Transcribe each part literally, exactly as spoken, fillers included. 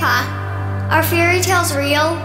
Grandpa, are fairy tales real?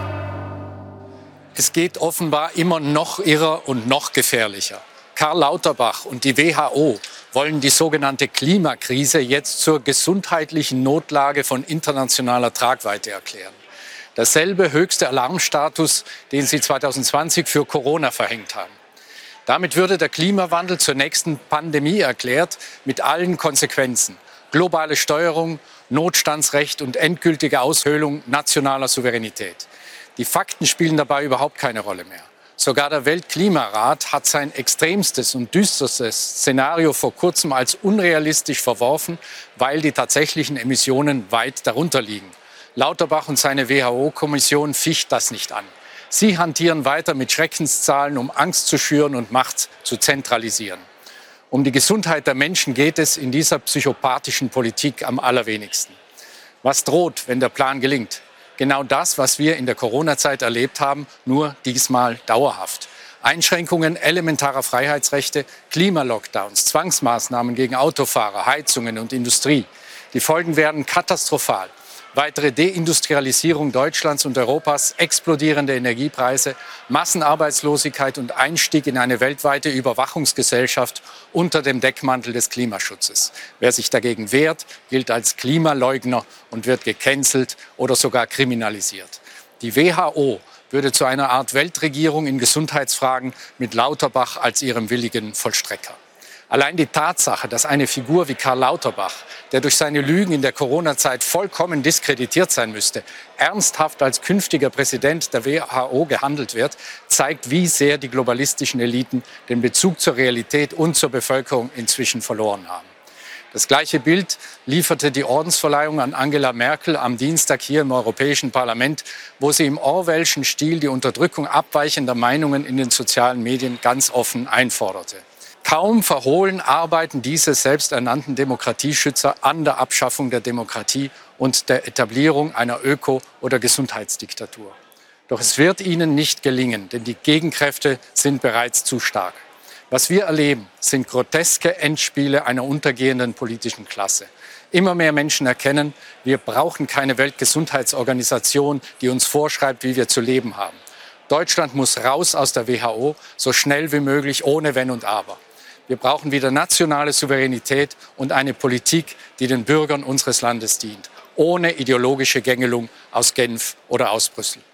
Es geht offenbar immer noch irrer und noch gefährlicher. Karl Lauterbach und die W H O wollen die sogenannte Klimakrise jetzt zur gesundheitlichen Notlage von internationaler Tragweite erklären. Dasselbe höchste Alarmstatus, den sie zweitausendzwanzig für Corona verhängt haben. Damit würde der Klimawandel zur nächsten Pandemie erklärt, mit allen Konsequenzen. Globale Steuerung, Notstandsrecht und endgültige Aushöhlung nationaler Souveränität. Die Fakten spielen dabei überhaupt keine Rolle mehr. Sogar der Weltklimarat hat sein extremstes und düsterstes Szenario vor kurzem als unrealistisch verworfen, weil die tatsächlichen Emissionen weit darunter liegen. Lauterbach und seine W H O-Kommission ficht das nicht an. Sie hantieren weiter mit Schreckenszahlen, um Angst zu schüren und Macht zu zentralisieren. Um die Gesundheit der Menschen geht es in dieser psychopathischen Politik am allerwenigsten. Was droht, wenn der Plan gelingt? Genau das, was wir in der Corona-Zeit erlebt haben, nur diesmal dauerhaft. Einschränkungen elementarer Freiheitsrechte, Klimalockdowns, Zwangsmaßnahmen gegen Autofahrer, Heizungen und Industrie. Die Folgen werden katastrophal. Weitere Deindustrialisierung Deutschlands und Europas, explodierende Energiepreise, Massenarbeitslosigkeit und Einstieg in eine weltweite Überwachungsgesellschaft unter dem Deckmantel des Klimaschutzes. Wer sich dagegen wehrt, gilt als Klimaleugner und wird gecancelt oder sogar kriminalisiert. Die W H O würde zu einer Art Weltregierung in Gesundheitsfragen mit Lauterbach als ihrem willigen Vollstrecker. Allein die Tatsache, dass eine Figur wie Karl Lauterbach, der durch seine Lügen in der Corona-Zeit vollkommen diskreditiert sein müsste, ernsthaft als künftiger Präsident der W H O gehandelt wird, zeigt, wie sehr die globalistischen Eliten den Bezug zur Realität und zur Bevölkerung inzwischen verloren haben. Das gleiche Bild lieferte die Ordensverleihung an Angela Merkel am Dienstag hier im Europäischen Parlament, wo sie im Orwellschen Stil die Unterdrückung abweichender Meinungen in den sozialen Medien ganz offen einforderte. Kaum verhohlen arbeiten diese selbsternannten Demokratieschützer an der Abschaffung der Demokratie und der Etablierung einer Öko- oder Gesundheitsdiktatur. Doch es wird ihnen nicht gelingen, denn die Gegenkräfte sind bereits zu stark. Was wir erleben, sind groteske Endspiele einer untergehenden politischen Klasse. Immer mehr Menschen erkennen, wir brauchen keine Weltgesundheitsorganisation, die uns vorschreibt, wie wir zu leben haben. Deutschland muss raus aus der W H O, so schnell wie möglich, ohne Wenn und Aber. Wir brauchen wieder nationale Souveränität und eine Politik, die den Bürgern unseres Landes dient, ohne ideologische Gängelung aus Genf oder aus Brüssel.